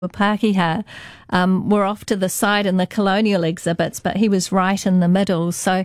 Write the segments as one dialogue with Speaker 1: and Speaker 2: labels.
Speaker 1: Pākehā were off to the side in the colonial exhibits, but he was right in the middle. So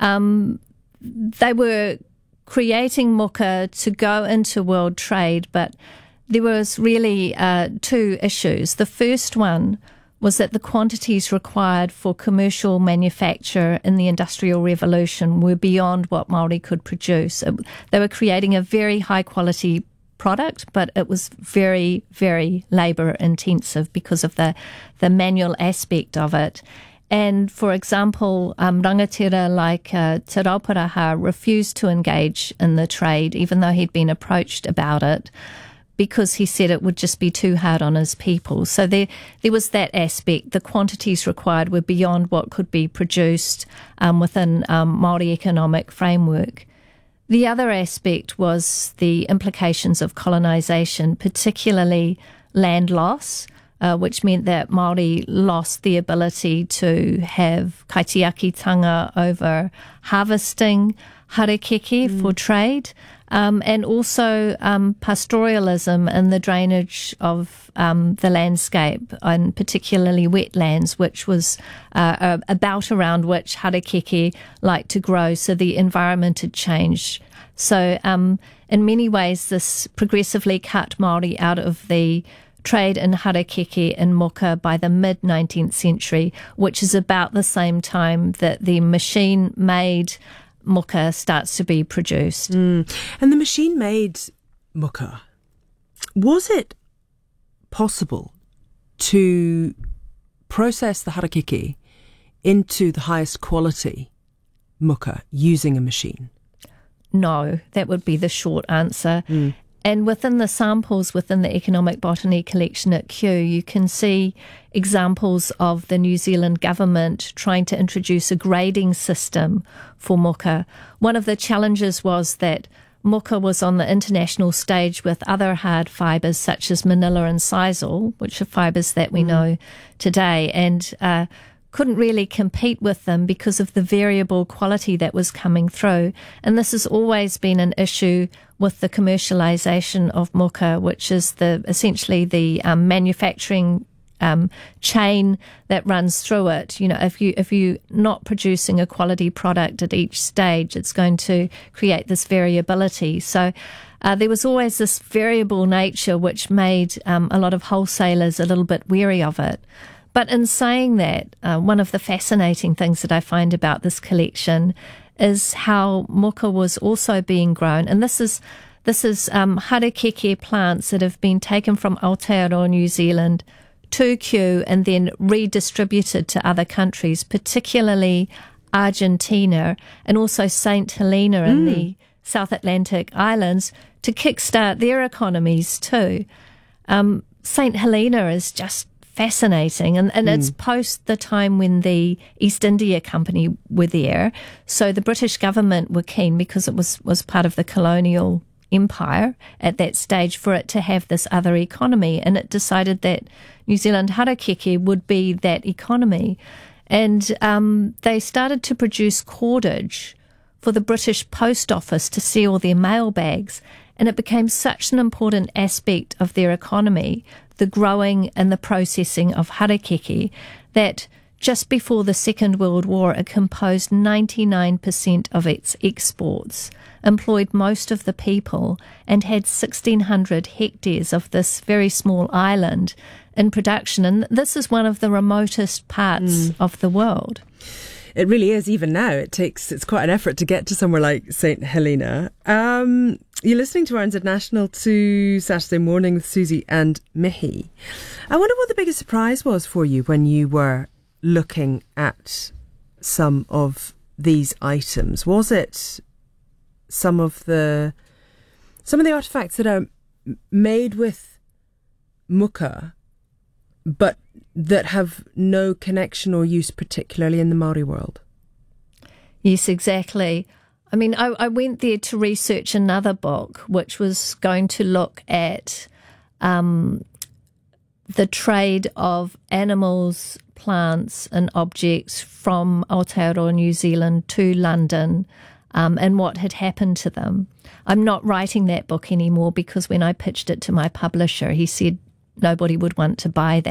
Speaker 1: they were creating muka to go into world trade, but there was really two issues. The first one was that the quantities required for commercial manufacture in the Industrial Revolution were beyond what Māori could produce. They were creating a very high quality product, but it was very, very labour intensive because of the manual aspect of it. And for example, rangatira like Te Rauparaha refused to engage in the trade, even though he'd been approached about it, because he said it would just be too hard on his people. So there was that aspect. The quantities required were beyond what could be produced within Māori economic framework. The other aspect was the implications of colonisation, particularly land loss, which meant that Māori lost the ability to have kaitiakitanga over harvesting harakeke for trade, and also pastoralism and the drainage of the landscape, and particularly wetlands, which was a belt around which harakeke liked to grow, so the environment had changed. So in many ways, this progressively cut Māori out of the trade in harakeke and muka by the mid-19th century, which is about the same time that the machine-made muka starts to be produced.
Speaker 2: And the machine-made muka, was it possible to process the harakeke into the highest quality muka using a machine?
Speaker 1: No, that would be the short answer. And within the samples within the Economic Botany collection at Kew, you can see examples of the New Zealand government trying to introduce a grading system for muka. One of the challenges was that muka was on the international stage with other hard fibres such as manila and sisal, which are fibres that we know today, and couldn't really compete with them because of the variable quality that was coming through. And this has always been an issue with the commercialisation of muka, which is essentially the manufacturing chain that runs through it. You know, if you're not producing a quality product at each stage, it's going to create this variability. So there was always this variable nature which made a lot of wholesalers a little bit wary of it. But in saying that, one of the fascinating things that I find about this collection is how muka was also being grown. And this is harakeke plants that have been taken from Aotearoa, New Zealand, to Kew and then redistributed to other countries, particularly Argentina and also St. Helena in the South Atlantic islands, to kickstart their economies too. St. Helena is just fascinating, and it's post the time when the East India Company were there. So the British government were keen, because it was part of the colonial empire at that stage, for it to have this other economy, and it decided that New Zealand harakeke would be that economy. And they started to produce cordage for the British Post Office to seal their mail bags, and it became such an important aspect of their economy, the growing and the processing of harakeke, that just before the Second World War, it composed 99% of its exports, employed most of the people, and had 1,600 hectares of this very small island in production. And this is one of the remotest parts of the world.
Speaker 2: It really is. Even now, it's quite an effort to get to somewhere like St. Helena. You're listening to RNZ National to Saturday Morning with Susie and Mihi. I wonder what the biggest surprise was for you when you were looking at some of these items. Was it some of the artefacts that are made with muka, but that have no connection or use particularly in the Māori world?
Speaker 1: Yes, exactly. I mean, I went there to research another book which was going to look at the trade of animals, plants and objects from Aotearoa, New Zealand to London, and what had happened to them. I'm not writing that book anymore because when I pitched it to my publisher, he said, nobody would want to buy that.